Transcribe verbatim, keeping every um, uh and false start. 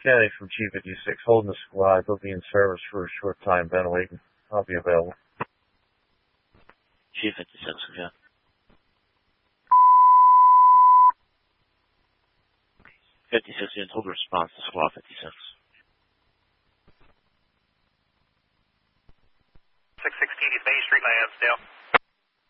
Kenny from G fifty-six, holding the squad. They'll be in service for a short time. Ben Layton, I'll be available. G fifty-six, okay. fifty-six units, hold response to squad fifty-six. six sixteen East Main Street, Lansdale.